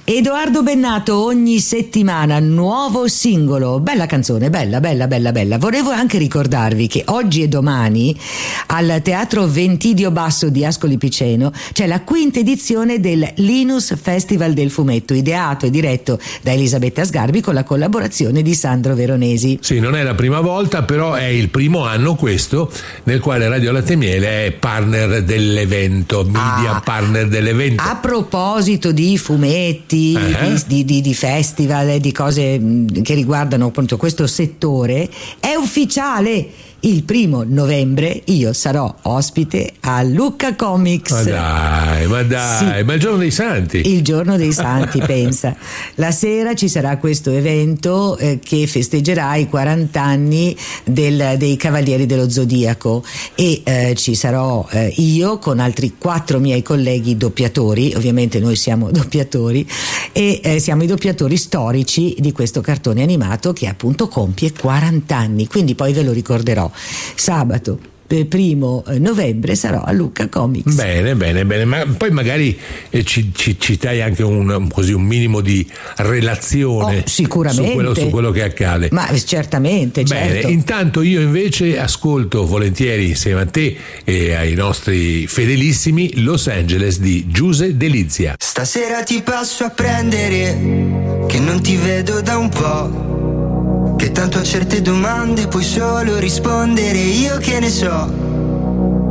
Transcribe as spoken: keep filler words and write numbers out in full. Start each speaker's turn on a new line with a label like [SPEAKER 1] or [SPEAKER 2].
[SPEAKER 1] Edoardo Bennato, ogni settimana nuovo singolo, bella canzone, bella bella bella bella. Volevo anche ricordarvi che oggi e domani al Teatro Ventidio Basso di Ascoli Piceno c'è la quinta edizione del Linus Festival del Fumetto, ideato e diretto da Elisabetta Sgarbi con la collaborazione di Sandro Veronesi.
[SPEAKER 2] Sì, non è la prima volta, però è il primo anno questo nel quale Radio Latte e Miele è partner dell'evento, media ah, partner dell'evento.
[SPEAKER 1] A proposito di fumetti, Uh-huh. Di, di, di festival, di cose che riguardano appunto questo settore, è ufficiale. Il primo novembre io sarò ospite a Lucca Comics.
[SPEAKER 2] Ma dai, ma dai, sì. Ma il giorno dei santi.
[SPEAKER 1] Il giorno dei santi, pensa. La sera ci sarà questo evento eh, che festeggerà i quaranta anni del, dei Cavalieri dello Zodiaco e eh, ci sarò eh, io con altri quattro miei colleghi doppiatori, ovviamente noi siamo doppiatori e eh, siamo i doppiatori storici di questo cartone animato che appunto compie quaranta anni, quindi poi ve lo ricorderò. Sabato primo novembre sarò a Lucca Comics.
[SPEAKER 2] Bene, bene, bene, ma poi magari eh, ci, ci, ci dai anche un, così, un minimo di relazione
[SPEAKER 1] oh, sicuramente.
[SPEAKER 2] Su, quello, su quello che accade.
[SPEAKER 1] Ma certamente,
[SPEAKER 2] bene,
[SPEAKER 1] certo.
[SPEAKER 2] Intanto io invece ascolto volentieri insieme a te e ai nostri fedelissimi Los Angeles di Giuse Delizia.
[SPEAKER 3] Stasera ti passo a prendere, che non ti vedo da un po', che tanto a certe domande puoi solo rispondere io che ne so.